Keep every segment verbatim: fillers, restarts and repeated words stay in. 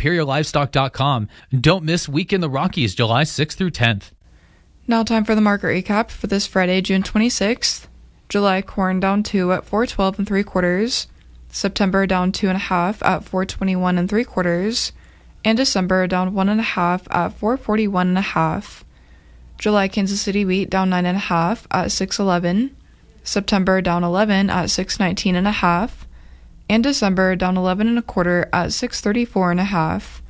superior livestock dot com. Don't miss Week in the Rockies, July sixth through tenth. Now time for the market recap for this Friday, June twenty-sixth. July corn down two at four twelve and three quarters. September down two and a half at four twenty-one and three quarters. And December down one and a half at four forty-one and a half. July Kansas City wheat down nine and a half at six eleven. September down eleven at six nineteen and a half. And December down eleven and a quarter at six thirty-four and a half.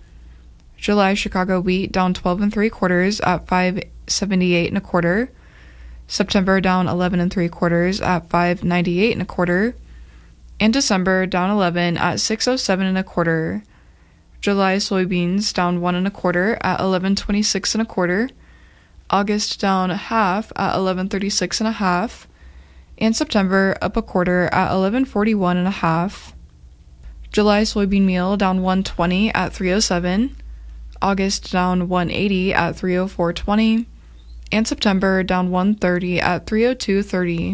July Chicago wheat down twelve and three quarters at five seventy-eight and a quarter. September down eleven and three quarters at five ninety-eight and a quarter. And December down eleven at six oh seven and a quarter. July soybeans down one and a quarter at eleven twenty-six and a quarter. August down a half at eleven thirty-six and a half. And September up a quarter at eleven forty-one and a half. July soybean meal down one twenty at three oh seven. August down one eighty at three oh four twenty. And September down one thirty at three oh two thirty.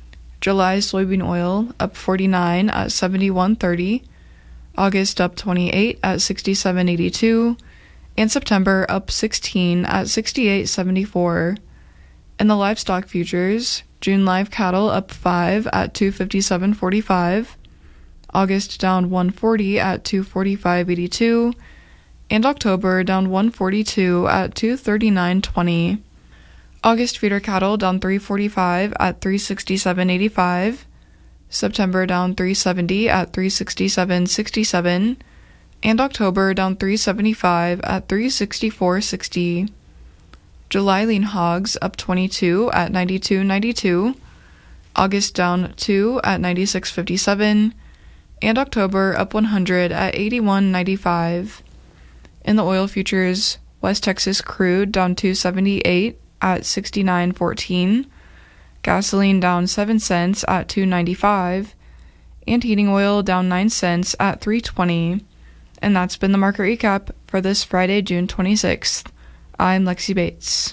July soybean oil up forty-nine at seventy-one thirty. August up twenty-eight at sixty-seven eighty-two. And September up sixteen at sixty-eight seventy-four. In the livestock futures, June live cattle up five at two fifty-seven forty-five. August down one forty at two forty-five eighty-two. And October down one forty-two at two thirty-nine twenty. August feeder cattle down three forty-five at three sixty-seven eighty-five. September down three seventy at three sixty-seven sixty-seven. And October down three seventy-five at three sixty-four sixty. July lean hogs up twenty-two at ninety-two ninety-two. August down two at ninety-six fifty-seven. And October up one hundred at eighty-one ninety-five. In the oil futures, West Texas crude down two seventy-eight at sixty-nine fourteen. Gasoline down seven cents at two ninety-five. And heating oil down nine cents at three twenty. And that's been the market recap for this Friday, June twenty-sixth. I'm Lexi Bates.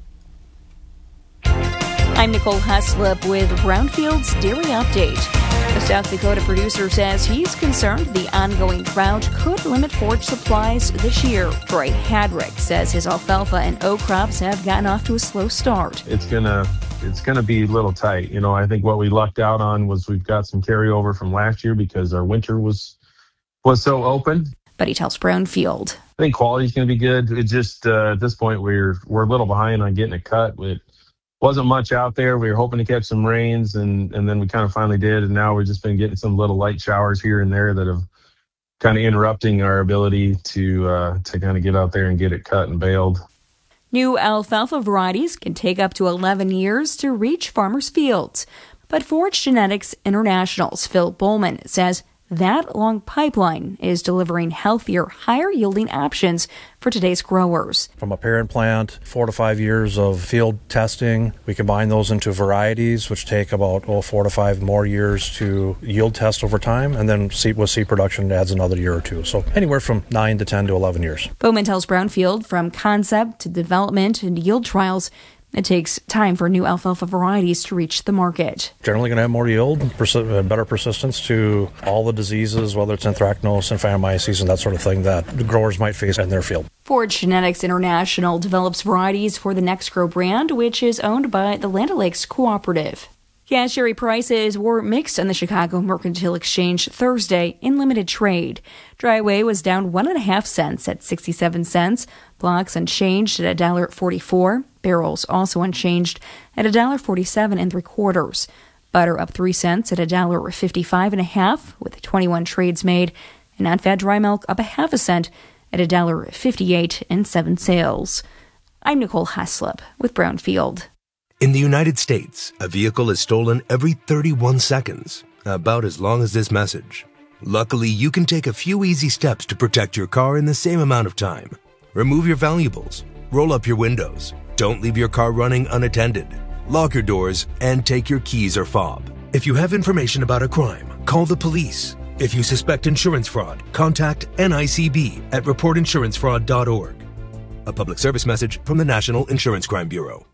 I'm Nicole Heslop with Brownfield's Dairy Update. The South Dakota producer says he's concerned the ongoing drought could limit forage supplies this year. Troy Hadrick says his alfalfa and oat crops have gotten off to a slow start. It's gonna it's gonna be a little tight. You know, I think what we lucked out on was we've got some carryover from last year because our winter was was so open. But he tells Brownfield, I think quality's going to be good. It just uh, at this point we're we're a little behind on getting it cut. It wasn't much out there. We were hoping to catch some rains, and and then we kind of finally did. And now we've just been getting some little light showers here and there that have kind of interrupting our ability to uh, to kind of get out there and get it cut and baled. New alfalfa varieties can take up to eleven years to reach farmers' fields. But Forage Genetics International's Phil Bowman says that long pipeline is delivering healthier, higher-yielding options for today's growers. From a parent plant, four to five years of field testing, we combine those into varieties, which take about oh, four to five more years to yield test over time, and then seed, with seed production adds another year or two. So anywhere from nine to ten to eleven years. Bowman tells Brownfield from concept to development and yield trials, it takes time for new alfalfa varieties to reach the market. Generally going to have more yield, persi- better persistence to all the diseases, whether it's anthracnose and phanomyces and that sort of thing that the growers might face in their field. Forage Genetics International develops varieties for the Next Grow brand, which is owned by the Land O'Lakes Cooperative. Cash dairy prices were mixed on the Chicago Mercantile Exchange Thursday in limited trade. Dry whey was down one and a half cents at sixty-seven cents. Blocks unchanged at one dollar forty-four. Barrels also unchanged at one dollar forty-seven and three quarters. Butter up three cents at one dollar fifty-five and a half, with twenty-one trades made. And non-fat dry milk up a half a cent at one dollar fifty-eight and seven sales. I'm Nicole Heslop with Brownfield. In the United States, a vehicle is stolen every thirty-one seconds, about as long as this message. Luckily, you can take a few easy steps to protect your car in the same amount of time. Remove your valuables, roll up your windows, don't leave your car running unattended, lock your doors, and take your keys or fob. If you have information about a crime, call the police. If you suspect insurance fraud, contact N I C B at report insurance fraud dot org. A public service message from the National Insurance Crime Bureau.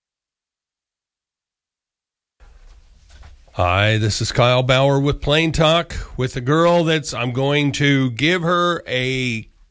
Hi, this is Kyle Bauer with Plain Talk with a girl that's, I'm going to give her a